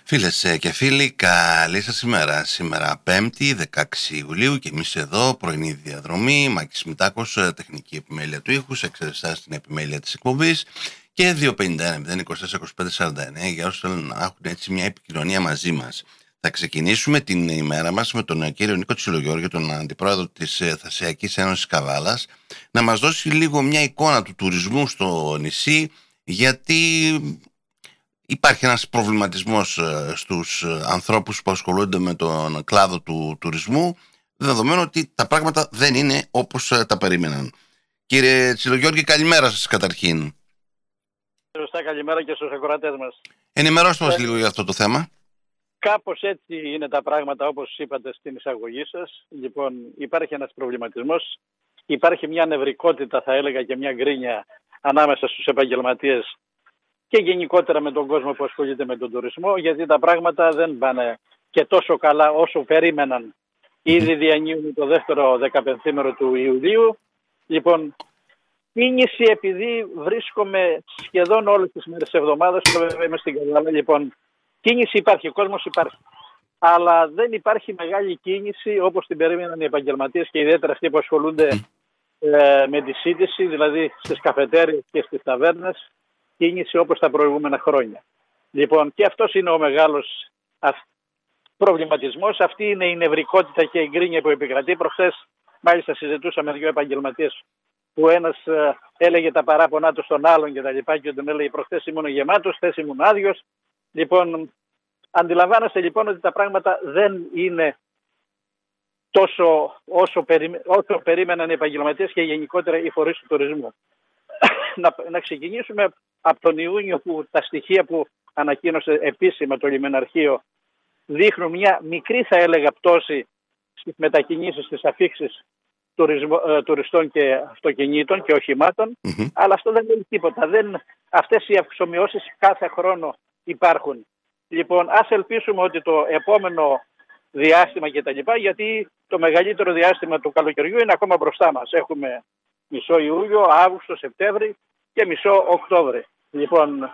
Φίλες και φίλοι, καλή σας ημέρα. Σήμερα 5η, 16 Ιουλίου και εμείς εδώ, πρωινή διαδρομή, Μάκης Μητάκος, τεχνική επιμέλεια του ήχου, εξαιρεστά στην επιμέλεια της εκπομπής και 251-024-2549 για όσους θέλουν να έχουν έτσι μια επικοινωνία μαζί μας. Θα ξεκινήσουμε την ημέρα μας με τον κύριο Νίκο Τσιλογιώργη, τον αντιπρόεδρο της Θασσιακής Ένωσης Καβάλας, να μας δώσει λίγο μια εικόνα του τουρισμού στο νησί, γιατί υπάρχει ένας προβληματισμός στους ανθρώπους που ασχολούνται με τον κλάδο του τουρισμού, δεδομένου ότι τα πράγματα δεν είναι όπως τα περίμεναν. Κύριε Τσιλογιώργη, καλημέρα σας καταρχήν. Σωστά, καλημέρα και στους ακροατές μας. Ενημερώστε μας λίγο για αυτό το θέμα. Κάπως έτσι είναι τα πράγματα, όπως είπατε στην εισαγωγή σας. Λοιπόν, υπάρχει ένας προβληματισμός, υπάρχει μια νευρικότητα, θα έλεγα, και μια γκρίνια ανάμεσα στους επαγγελματίες και γενικότερα με τον κόσμο που ασχολείται με τον τουρισμό, γιατί τα πράγματα δεν πάνε και τόσο καλά όσο περίμεναν. Ήδη διανύουν το δεύτερο 15ήμερο του Ιουλίου. Λοιπόν, κίνηση, επειδή βρίσκομαι σχεδόν όλες τις μέρες της εβδομάδας, είμαι στην Καβάλα, λοιπόν, κίνηση υπάρχει, κόσμος υπάρχει. Αλλά δεν υπάρχει μεγάλη κίνηση όπως την περίμεναν οι επαγγελματίες και ιδιαίτερα αυτοί που ασχολούνται με τη σύντηση, δηλαδή στις καφετέριες και στις ταβέρνες, κίνηση όπως τα προηγούμενα χρόνια. Λοιπόν, και αυτός είναι ο μεγάλος προβληματισμός, αυτή είναι η νευρικότητα και η γκρίνια που επικρατεί. Προχθές, μάλιστα, συζητούσαμε με δύο επαγγελματίες που ένας έλεγε τα παράπονά του στον άλλον και τα λοιπά και τον έλεγε προχθές ήμουν γεμάτος, χθες ήμουν άδειος. Λοιπόν, αντιλαμβάνεστε λοιπόν ότι τα πράγματα δεν είναι τόσο όσο περίμεναν οι επαγγελματίες και γενικότερα οι φορείς του τουρισμού. Να ξεκινήσουμε από τον Ιούνιο, που τα στοιχεία που ανακοίνωσε επίσημα το λιμεναρχείο δείχνουν μια μικρή, θα έλεγα, πτώση στις μετακινήσεις, στις αφίξεις τουριστών και αυτοκινήτων και οχημάτων, αλλά αυτό δεν είναι τίποτα. Αυτές οι αυξομοιώσεις κάθε χρόνο υπάρχουν. Λοιπόν, ας ελπίσουμε ότι το επόμενο διάστημα και τα λοιπά, γιατί το μεγαλύτερο διάστημα του καλοκαιριού είναι ακόμα μπροστά μας. Έχουμε μισό Ιούλιο, Αύγουστο, Σεπτέμβρη και μισό Οκτώβρη. Λοιπόν,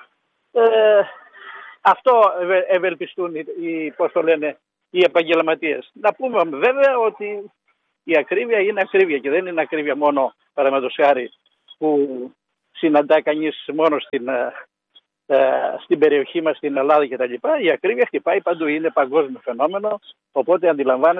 αυτό ευελπιστούν οι επαγγελματίες. Να πούμε βέβαια ότι η ακρίβεια είναι ακρίβεια και δεν είναι ακρίβεια μόνο, παραδείγματος χάρη, που συναντά κανείς μόνο στην περιοχή μας, στην Ελλάδα κτλ. Η ακρίβεια χτυπάει παντού, είναι παγκόσμιο φαινόμενο, οπότε αντιλαμβάνεστε